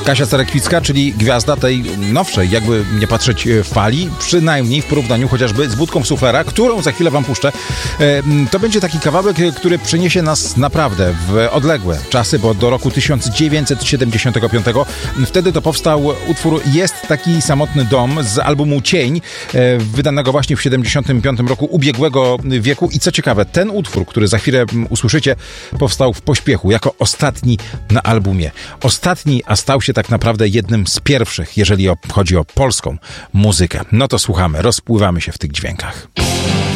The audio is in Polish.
Kasia Cerekwicka, czyli gwiazda tej nowszej, jakby nie patrzeć, fali, przynajmniej w porównaniu chociażby z Budką Suflera, którą za chwilę wam puszczę. To będzie taki kawałek, który przeniesie nas naprawdę w odległe czasy, bo do roku 1975. Wtedy to powstał utwór Jest taki samotny dom z albumu Cień, wydanego właśnie w 75 roku ubiegłego wieku. I co ciekawe, ten utwór, który za chwilę usłyszycie, powstał w pośpiechu, jako ostatni na albumie. Ostatni, a stał się tak naprawdę jednym z pierwszych, jeżeli chodzi o polską muzykę. No to słuchamy, rozpływamy się w tych dźwiękach.